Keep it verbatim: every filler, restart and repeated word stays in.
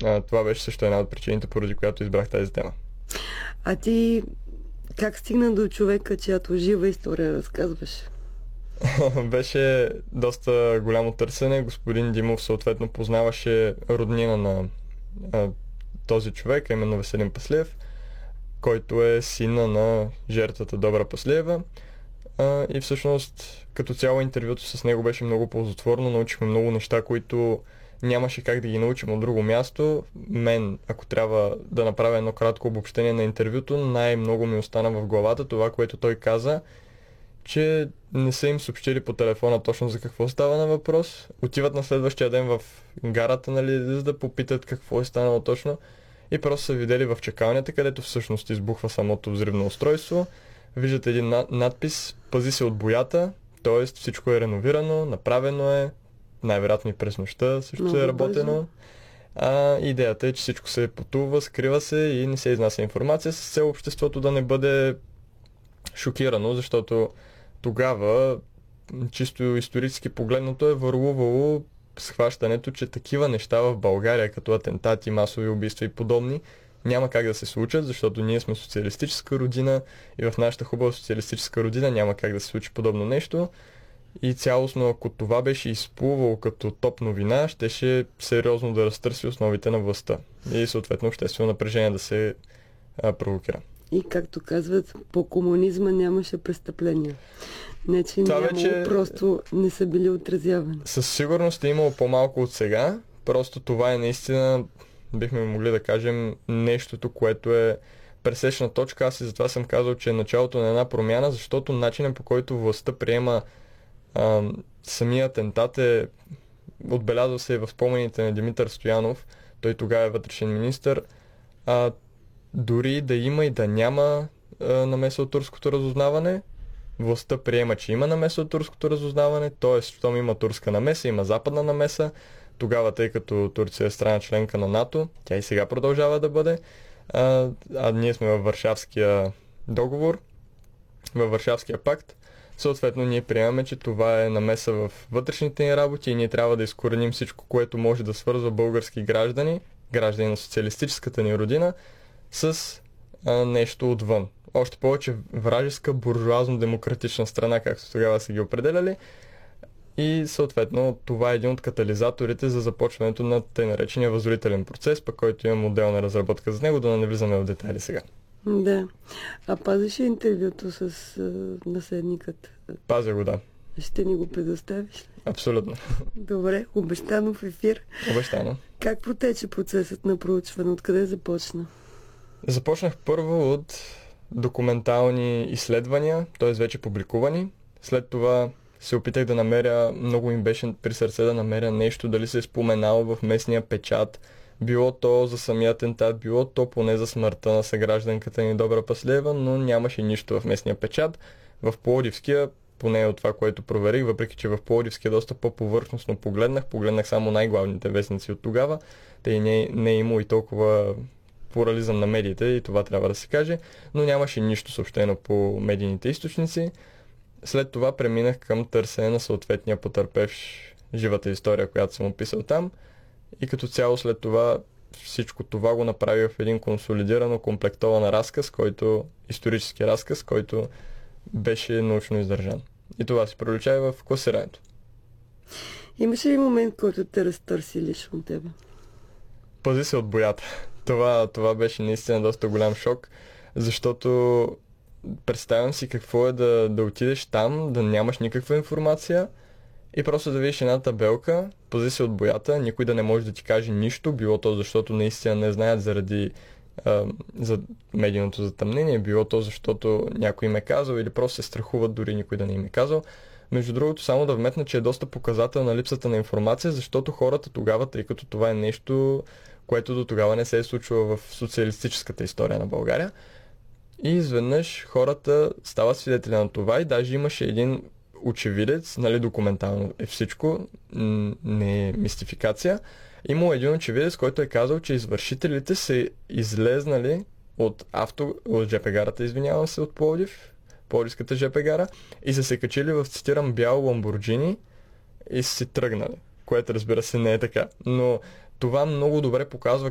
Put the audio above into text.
А, това беше също една от причините, поради която избрах тази тема. А ти как стигна до човека, чиято жива история разказваш? Беше доста голямо търсене. Господин Димов съответно познаваше роднина на а, този човек, именно Веселин Паслиев, който е сина на жертвата Добра Паслиева. А, и всъщност като цяло интервюто с него беше много ползотворно. Научихме много неща, които нямаше как да ги научим от друго място. Мен, ако трябва да направя едно кратко обобщение на интервюто, най-много ми остана в главата това, което той каза, че не са им съобщили по телефона точно за какво става на въпрос. Отиват на следващия ден в гарата, нали, за да попитат какво е станало точно. И просто са видели в чакалнята, където всъщност избухва самото взривно устройство. Виждат един на- надпис "Пази се от боята", т.е. всичко е реновирано, направено е, най-вероятно и през нощта също Много е работено. бързо. А идеята е, че всичко се потува, скрива се и не се изнася информация с цел обществото да не бъде шокирано, защото тогава, чисто исторически погледнато, е върлувало схващането, че такива неща в България, като атентати, масови убийства и подобни, няма как да се случат, защото ние сме социалистическа родина и в нашата хубава социалистическа родина няма как да се случи подобно нещо. И цялостно, ако това беше изплувало като топ новина, щеше сериозно да разтърси основите на властта и съответно обществено напрежение да се а, провокира. И както казват, по комунизма нямаше престъпления. Не, че Това нямало, вече- просто не са били отразявани. Със сигурност е имало по-малко от сега, просто това е наистина, бихме могли да кажем, нещото, което е пресечна точка. Аз и затова съм казал, че е началото на една промяна, защото начинът, по който властта приема а, самия атентат, е отбелязал се и в спомените на Димитър Стоянов, той тогава е вътрешен министър, а дори да има и да няма а, намеса от турското разузнаване, властта приема, че има намеса от турското разузнаване, т.е. щом има турска намеса, има западна намеса, тогава, тъй като Турция е страна членка на НАТО, тя и сега продължава да бъде, а, а ние сме във Варшавския договор, във Варшавския пакт, съответно ние приемаме, че това е намеса в вътрешните ни работи и ние трябва да изкореним всичко, което може да свързва български граждани, граждани на социалистическата ни родина, с а, нещо отвън. Още повече вражеска буржуазно-демократична страна, както тогава са ги определяли. И съответно това е един от катализаторите за започването на тъй наречения възродителен процес, пък който има моделна разработка за него, да не навлизаме в детайли сега. Да. А пазиш ли интервюто с а, наследникът? Пазя го, да. Ще ни го предоставиш ли? Абсолютно. Добре, обещано в ефир. Обещано. Как протече процесът на проучване? Откъде започна? Започнах първо от документални изследвания, т.е. вече публикувани. След това се опитах да намеря, много им беше при сърце да намеря нещо, дали се е споменало в местния печат, било то за самия атентат, било то поне за смъртта на съгражданката ни Добра Паслиева, но нямаше нищо в местния печат. В Пловдивския, поне от това, което проверих, въпреки че в Пловдивския доста по-повърхностно погледнах, погледнах само най-главните вестници от тогава, тъй не, не е имало и толкова плурализъм на медиите и това трябва да се каже, но нямаше нищо съобщено по медийните източници. След това преминах към търсене на съответния потърпевш живата история, която съм описал там и като цяло след това всичко това го направих в един консолидирано, комплектован разказ, който, исторически разказ, който беше научно издържан. И това се пролича и в класирането. Имаше ли момент, който те разтърси лично тебе? Пази се от боята. Това, това беше наистина доста голям шок, защото представям си какво е да, да отидеш там, да нямаш никаква информация и просто да видиш една табелка, пази се от боята, никой да не може да ти каже нищо, било то защото наистина не знаят заради а, за медийното затъмнение, било то защото някой им е казал или просто се страхуват дори никой да не им е казал. Между другото, само да вметна, че е доста показател на липсата на информация, защото хората тогава, тъй като това е нещо, което до тогава не се е случвало в социалистическата история на България, и изведнъж хората стават свидетели на това и даже имаше един очевидец, нали, документално е всичко, не е мистификация. Имало един очевидец, който е казал, че извършителите са излезнали от авто, от жп гарата, извинявам се, от Пловдив, Пловдивската жп гара, и са се качили в, цитирам, бял ламборджини и са си тръгнали, което разбира се не е така. Но това много добре показва